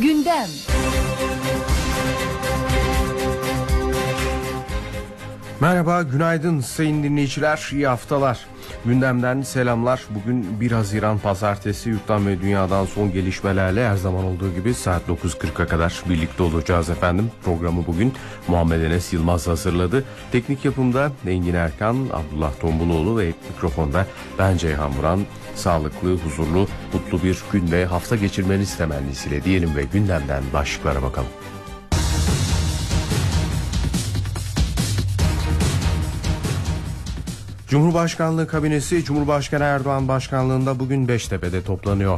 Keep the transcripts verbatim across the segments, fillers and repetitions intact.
Gündem. Merhaba, günaydın sayın dinleyiciler, iyi haftalar. Gündemden selamlar. Bugün bir Haziran Pazartesi, yurttan ve dünyadan son gelişmelerle her zaman olduğu gibi saat dokuz kırka kadar birlikte olacağız efendim. Programı bugün Muhammed Enes Yılmaz hazırladı. Teknik yapımda Engin Erkan, Abdullah Tombuloğlu ve mikrofonda ben Ceyhan Buran. Sağlıklı, huzurlu, mutlu bir gün ve hafta geçirmeniz temennisiyle diyelim ve gündemden başlıklara bakalım. Cumhurbaşkanlığı kabinesi Cumhurbaşkanı Erdoğan başkanlığında bugün Beştepe'de toplanıyor.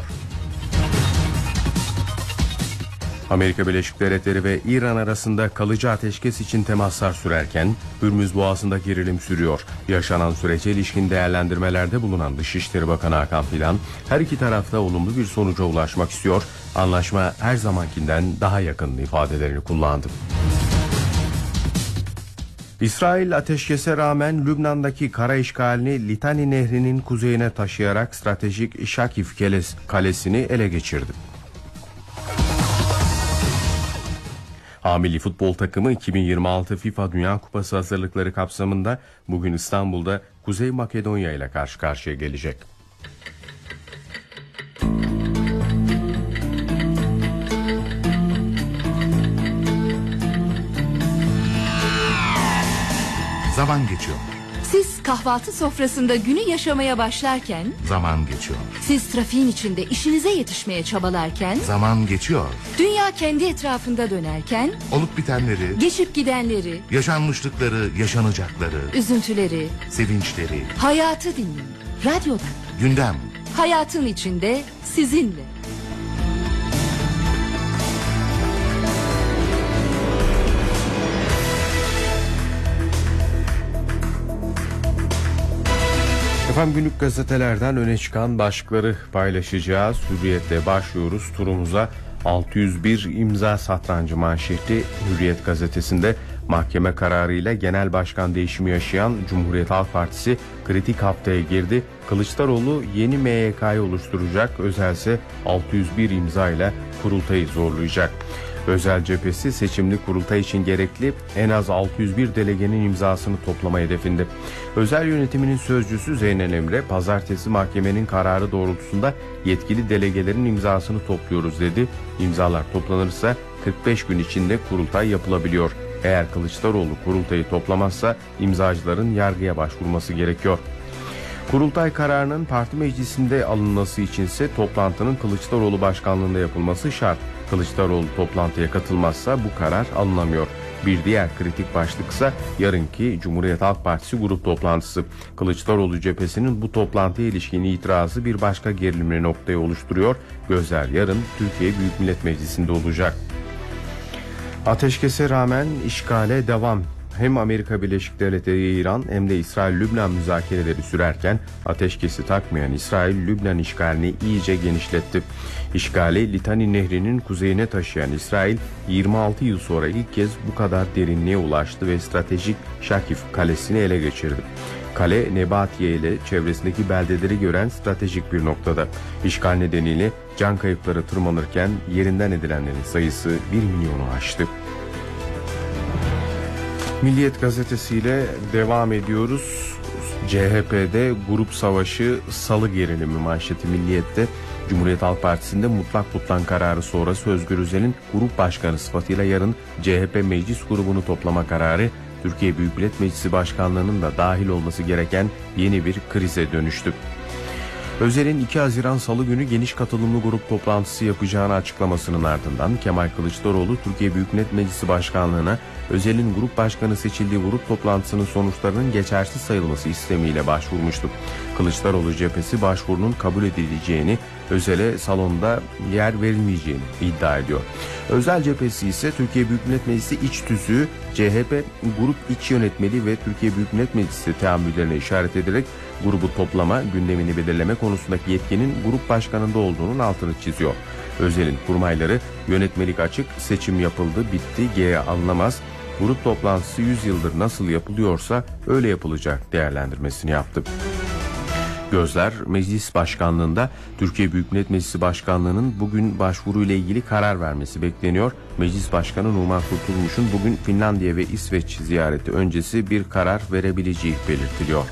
Amerika Birleşik Devletleri ve İran arasında kalıcı ateşkes için temaslar sürerken Hürmüz Boğazı'nda gerilim sürüyor. Yaşanan sürece ilişkin değerlendirmelerde bulunan Dışişleri Bakanı Hakan Fidan her iki tarafta olumlu bir sonuca ulaşmak istiyor. Anlaşma her zamankinden daha yakın ifadelerini kullandı. İsrail ateşkese rağmen Lübnan'daki kara işgalini Litani Nehri'nin kuzeyine taşıyarak stratejik Şakif kalesini ele geçirdi. Hamili futbol takımı iki bin yirmi altı FIFA Dünya Kupası hazırlıkları kapsamında bugün İstanbul'da Kuzey Makedonya ile karşı karşıya gelecek. Zaman geçiyor. Siz kahvaltı sofrasında günü yaşamaya başlarken zaman geçiyor. Siz trafiğin içinde işinize yetişmeye çabalarken zaman geçiyor. Dünya kendi etrafında dönerken olup bitenleri, geçip gidenleri, yaşanmışlıkları, yaşanacakları, üzüntüleri, sevinçleri, hayatı dinleyin. Radyodan. Gündem. Hayatın içinde sizinle. Efendim günlük gazetelerden öne çıkan başlıkları paylaşacağız. Hürriyet'le başlıyoruz turumuza. altı yüz bir imza satrancı manşeti Hürriyet gazetesinde mahkeme kararıyla genel başkan değişimi yaşayan Cumhuriyet Halk Partisi kritik haftaya girdi. Kılıçdaroğlu yeni M Y K'yı oluşturacak, Özelse altı yüz bir imza ile kurultayı zorlayacak. Özel cephesi seçimli kurultay için gerekli en az altı yüz bir delegenin imzasını toplama hedefinde. Özel yönetiminin sözcüsü Zeynel Emre, pazartesi mahkemenin kararı doğrultusunda yetkili delegelerin imzasını topluyoruz dedi. İmzalar toplanırsa kırk beş gün içinde kurultay yapılabiliyor. Eğer Kılıçdaroğlu kurultayı toplamazsa imzacıların yargıya başvurması gerekiyor. Kurultay kararının parti meclisinde alınması içinse toplantının Kılıçdaroğlu başkanlığında yapılması şart. Kılıçdaroğlu toplantıya katılmazsa bu karar alınamıyor. Bir diğer kritik başlıksa yarınki Cumhuriyet Halk Partisi grup toplantısı. Kılıçdaroğlu cephesinin bu toplantıya ilişkin itirazı bir başka gerilimli noktayı oluşturuyor. Gözler yarın Türkiye Büyük Millet Meclisi'nde olacak. Ateşkese rağmen işgale devam. Hem Amerika Birleşik Devletleri İran hem de İsrail-Lübnan müzakereleri sürerken ateşkesi takmayan İsrail, Lübnan işgalini iyice genişletti. İşgali Litani Nehri'nin kuzeyine taşıyan İsrail, yirmi altı yıl sonra ilk kez bu kadar derinliğe ulaştı ve stratejik Şakif kalesini ele geçirdi. Kale, Nebatiye ile çevresindeki beldeleri gören stratejik bir noktada. İşgal nedeniyle can kayıpları tırmanırken yerinden edilenlerin sayısı bir milyonu aştı. Milliyet gazetesiyle devam ediyoruz. C H P'de grup savaşı, salı gerilimi manşeti Milliyet'te. Cumhuriyet Halk Partisi'nde mutlak puttan kararı sonrası Özgür Özel'in grup başkanı sıfatıyla yarın C H P meclis grubunu toplama kararı Türkiye Büyük Millet Meclisi Başkanlığı'nın da dahil olması gereken yeni bir krize dönüştü. Özel'in iki Haziran Salı günü geniş katılımlı grup toplantısı yapacağını açıklamasının ardından Kemal Kılıçdaroğlu Türkiye Büyük Millet Meclisi Başkanlığı'na Özel'in grup başkanı seçildiği grup toplantısının sonuçlarının geçersiz sayılması istemiyle başvurmuştu. Kılıçdaroğlu cephesi başvurunun kabul edileceğini, Özel'e salonda yer verilmeyeceğini iddia ediyor. Özel cephesi ise Türkiye Büyük Millet Meclisi İç Tüzüğü, C H P Grup İç Yönetmeliği ve Türkiye Büyük Millet Meclisi teamüllerine işaret ederek grubu toplama, gündemini belirleme konusundaki yetkinin grup başkanında olduğunun altını çiziyor. Özel'in kurmayları yönetmelik açık, seçim yapıldı, bitti, G'ye alınamaz, grup toplantısı yüz yıldır nasıl yapılıyorsa öyle yapılacak değerlendirmesini yaptı. Gözler Meclis Başkanlığı'nda. Türkiye Büyük Millet Meclisi Başkanlığı'nın bugün başvuruyla ilgili karar vermesi bekleniyor. Meclis Başkanı Numan Kurtulmuş'un bugün Finlandiya ve İsveç ziyareti öncesi bir karar verebileceği belirtiliyor.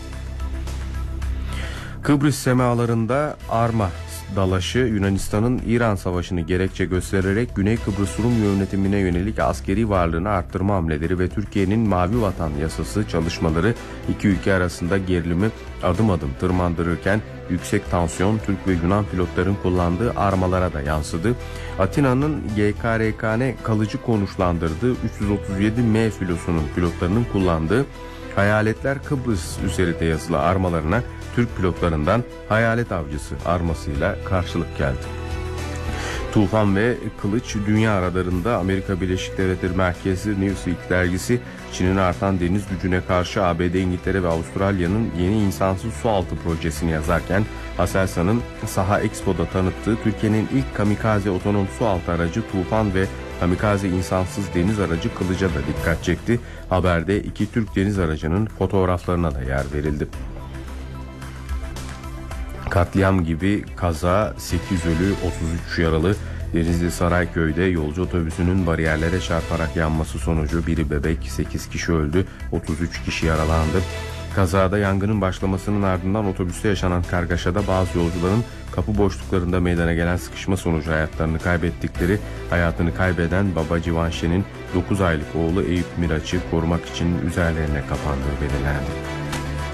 Kıbrıs semalarında Arma dalaşı Yunanistan'ın İran Savaşı'nı gerekçe göstererek Güney Kıbrıs Rum yönetimine yönelik askeri varlığını arttırma hamleleri ve Türkiye'nin Mavi Vatan yasası çalışmaları iki ülke arasında gerilimi adım adım tırmandırırken yüksek tansiyon Türk ve Yunan pilotların kullandığı armalara da yansıdı. Atina'nın G K R K N kalıcı konuşlandırdığı üç yüz otuz yedi M filosunun pilotlarının kullandığı Hayaletler Kıbrıs üzerinde yazılı armalarına Türk pilotlarından Hayalet Avcısı armasıyla karşılık geldi. Tufan ve Kılıç dünya radarında. Amerika Birleşik Devletleri merkezli Newsweek dergisi Çin'in artan deniz gücüne karşı A B D, İngiltere ve Avustralya'nın yeni insansız sualtı projesini yazarken Aselsan'ın Saha Expo'da tanıttığı Türkiye'nin ilk kamikaze otonom sualtı aracı Tufan ve kamikaze insansız deniz aracı Kılıç'a da dikkat çekti. Haberde iki Türk deniz aracının fotoğraflarına da yer verildi. Katliam gibi kaza, sekiz ölü, otuz üç yaralı. Denizli Sarayköy'de yolcu otobüsünün bariyerlere çarparak yanması sonucu biri bebek, sekiz kişi öldü, otuz üç kişi yaralandı. Kazada yangının başlamasının ardından otobüste yaşanan kargaşada bazı yolcuların kapı boşluklarında meydana gelen sıkışma sonucu hayatlarını kaybettikleri, hayatını kaybeden baba Civan Şen'in dokuz aylık oğlu Eyüp Miraç'ı korumak için üzerlerine kapandığı belirlendi.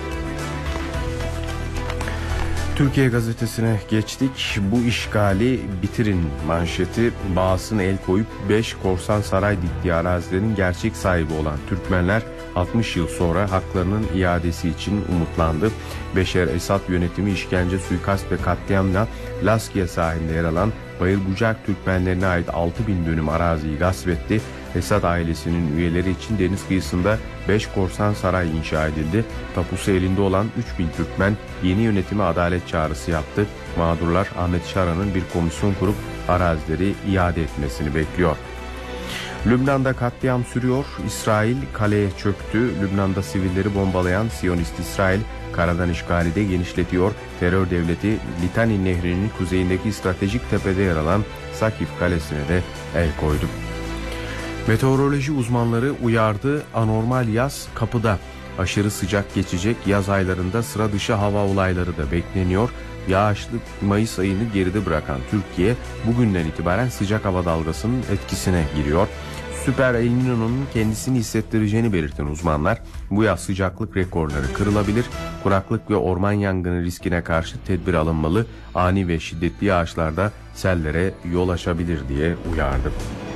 Türkiye Gazetesi'ne geçtik. Bu işgali bitirin manşeti. Bağısına el koyup beş korsan saray diktiği arazilerin gerçek sahibi olan Türkmenler altmış yıl sonra haklarının iadesi için umutlandı. Beşer Esad yönetimi işkence, suikast ve katliamla Laskiye sahilinde yer alan Bayır Bucak Türkmenlerine ait altı bin dönüm araziyi gasp etti. Esad ailesinin üyeleri için deniz kıyısında beş korsan saray inşa edildi. Tapusu elinde olan üç bin Türkmen yeni yönetime adalet çağrısı yaptı. Mağdurlar Ahmet Şara'nın bir komisyon kurup arazileri iade etmesini bekliyor. Lübnan'da katliam sürüyor. İsrail kaleye çöktü. Lübnan'da sivilleri bombalayan Siyonist İsrail karadan işgali de genişletiyor. Terör devleti Litani Nehri'nin kuzeyindeki stratejik tepede yer alan Sakif Kalesi'ne de el koydu. Meteoroloji uzmanları uyardı. Anormal yaz kapıda. Aşırı sıcak geçecek yaz aylarında sıra dışı hava olayları da bekleniyor. Yağışlı Mayıs ayını geride bırakan Türkiye bugünden itibaren sıcak hava dalgasının etkisine giriyor. Süper El Niño'nun kendisini hissettireceğini belirten uzmanlar bu yaz sıcaklık rekorları kırılabilir, kuraklık ve orman yangını riskine karşı tedbir alınmalı, ani ve şiddetli yağışlarda sellere yol açabilir diye uyardı.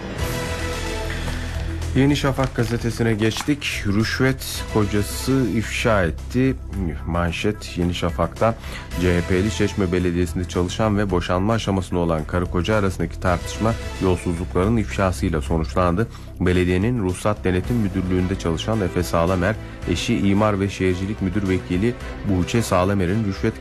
Yeni Şafak gazetesine geçtik. Rüşvet kocası ifşa etti. Manşet Yeni Şafak'ta C H P'li Çeşme Belediyesi'nde çalışan ve boşanma aşamasında olan karı koca arasındaki tartışma yolsuzlukların ifşasıyla sonuçlandı. Belediyenin Ruhsat Denetim Müdürlüğü'nde çalışan Efe Sağlamer, eşi İmar ve Şehircilik Müdür Vekili Buğçe Sağlamer'in rüşvet